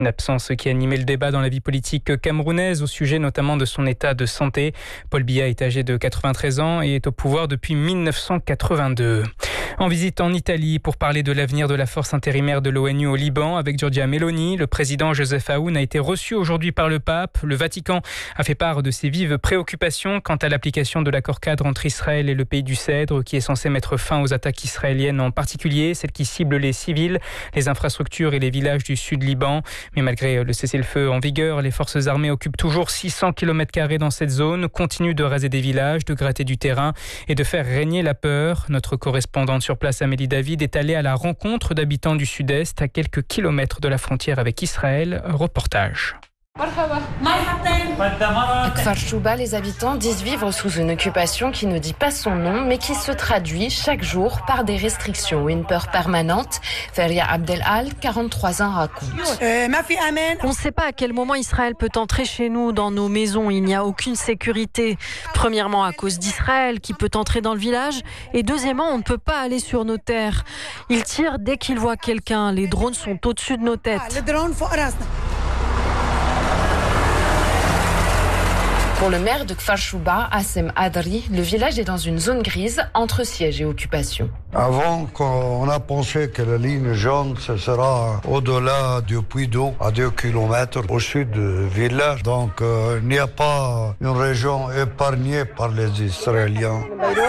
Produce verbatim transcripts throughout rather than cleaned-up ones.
Une absence qui animait le débat dans la vie politique camerounaise au sujet notamment de son état de santé. Paul Biya est âgé de quatre-vingt-treize ans et est au pouvoir depuis mille neuf cent quatre-vingt-deux. En visite en Italie pour parler de l'avenir de la force intérimaire de l'ONU au Liban avec Giorgia Meloni, le président Joseph Aoun a été reçu aujourd'hui par le pape. Le Vatican a fait part de ses vives préoccupations quant à l'application de l'accord cadre entre Israël et le pays du Cèdre qui est censé mettre fin aux attaques israéliennes, en particulier celles qui ciblent les civils, les infrastructures et les villages du sud Liban. Mais malgré le cessez-le-feu en vigueur, les forces armées occupent toujours six cents kilomètres carrés dans cette zone, continuent de raser des villages, de gratter du terrain et de faire régner la peur. Notre correspondante sur place, Amélie David, est allée à la rencontre d'habitants du sud-est à quelques kilomètres de la frontière avec Israël. Reportage. À Kfar Shouba, les habitants disent vivre sous une occupation qui ne dit pas son nom, mais qui se traduit chaque jour par des restrictions et une peur permanente. Feria Abdelal, quarante-trois ans, raconte. On ne sait pas à quel moment Israël peut entrer chez nous, dans nos maisons. Il n'y a aucune sécurité. Premièrement, à cause d'Israël, qui peut entrer dans le village. Et deuxièmement, on ne peut pas aller sur nos terres. Ils tirent dès qu'ils voient quelqu'un. Les drones sont au-dessus de nos têtes. Pour le maire de Kfar Shouba, Assem Adri, le village est dans une zone grise entre siège et occupation. Avant, on a pensé que la ligne jaune, ce sera au-delà du puits d'eau, à deux kilomètres au sud du village. Donc, euh, il n'y a pas une région épargnée par les Israéliens.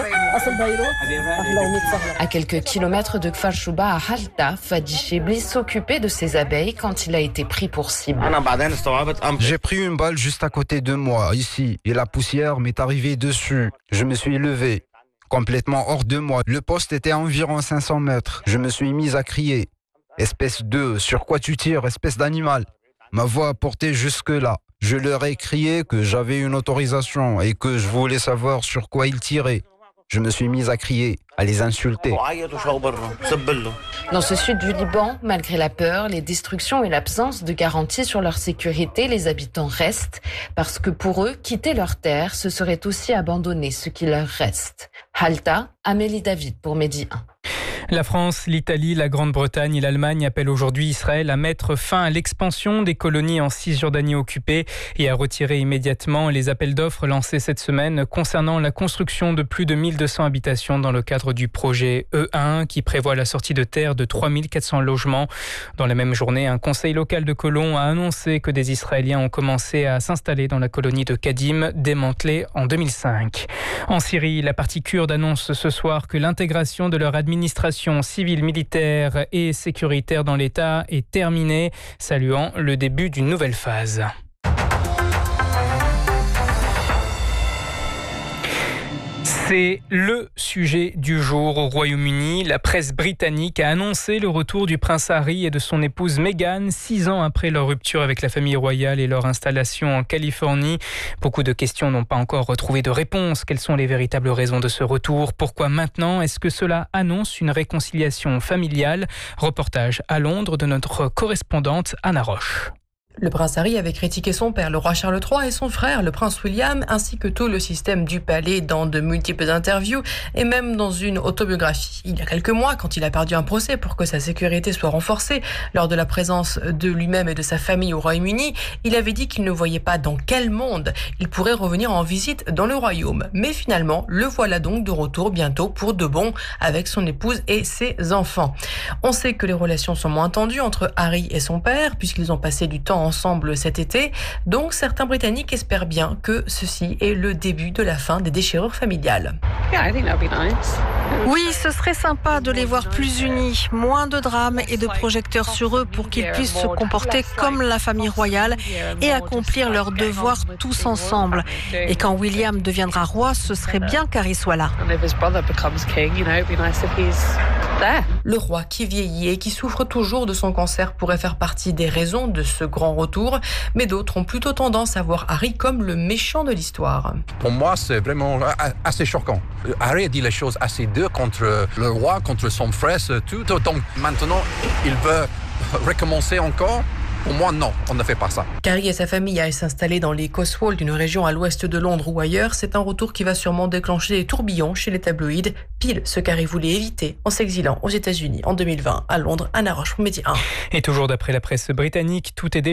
À quelques kilomètres de Kfar Shouba, à Halta, Fadi Chebli s'occupait de ses abeilles quand il a été pris pour cible. J'ai pris une balle juste à côté de moi, ici, et la poussière m'est arrivée dessus. Je me suis levé, complètement hors de moi. Le poste était à environ cinq cents mètres. Je me suis mis à crier. Espèce de, sur quoi tu tires, espèce d'animal. Ma voix a porté jusque-là. Je leur ai crié que j'avais une autorisation et que je voulais savoir sur quoi ils tiraient. Je me suis mis à crier, à les insulter. Dans ce sud du Liban, malgré la peur, les destructions et l'absence de garantie sur leur sécurité, les habitants restent parce que pour eux, quitter leur terre, ce serait aussi abandonner ce qui leur reste. Halta, Amélie David pour Medi un. La France, l'Italie, la Grande-Bretagne et l'Allemagne appellent aujourd'hui Israël à mettre fin à l'expansion des colonies en Cisjordanie occupée et à retirer immédiatement les appels d'offres lancés cette semaine concernant la construction de plus de mille deux cents habitations dans le cadre du projet E un qui prévoit la sortie de terre de trois mille quatre cents logements. Dans la même journée, un conseil local de Colombes a annoncé que des Israéliens ont commencé à s'installer dans la colonie de Kadim, démantelée en deux mille cinq. En Syrie, la partie kurde annonce ce soir que l'intégration de leur administration civile, militaire et sécuritaire dans l'État est terminée, saluant le début d'une nouvelle phase. C'est le sujet du jour au Royaume-Uni. La presse britannique a annoncé le retour du prince Harry et de son épouse Meghan, six ans après leur rupture avec la famille royale et leur installation en Californie. Beaucoup de questions n'ont pas encore retrouvé de réponse. Quelles sont les véritables raisons de ce retour? Pourquoi maintenant? Est-ce que cela annonce une réconciliation familiale? Reportage à Londres de notre correspondante Anna Roche. Le prince Harry avait critiqué son père, le roi Charles trois, et son frère, le prince William, ainsi que tout le système du palais dans de multiples interviews et même dans une autobiographie. Il y a quelques mois, quand il a perdu un procès pour que sa sécurité soit renforcée lors de la présence de lui-même et de sa famille au Royaume-Uni, il avait dit qu'il ne voyait pas dans quel monde il pourrait revenir en visite dans le royaume. Mais finalement, le voilà donc de retour bientôt pour de bon avec son épouse et ses enfants. On sait que les relations sont moins tendues entre Harry et son père puisqu'ils ont passé du temps ensemble cet été, donc certains Britanniques espèrent bien que ceci est le début de la fin des déchirures familiales. Oui, ce serait sympa de les voir plus unis, moins de drames et de projecteurs sur eux pour qu'ils puissent se comporter comme la famille royale et accomplir leurs devoirs tous ensemble. Et quand William deviendra roi, ce serait bien qu'Harry soit là. Le roi qui vieillit et qui souffre toujours de son cancer pourrait faire partie des raisons de ce grand retour, mais d'autres ont plutôt tendance à voir Harry comme le méchant de l'histoire. Pour moi, c'est vraiment assez choquant. Harry a dit les choses assez dures contre le roi, contre son frère, tout. Donc maintenant, il veut recommencer encore. Au moins, non, on ne fait pas ça. Carrie et sa famille aillent s'installer dans les Cotswolds, une région à l'ouest de Londres ou ailleurs. C'est un retour qui va sûrement déclencher des tourbillons chez les tabloïds. Pile ce qu'Harry voulait éviter en s'exilant aux États-Unis en deux mille vingt. À Londres, Anna Roche pour Média un. Et toujours d'après la presse britannique, tout est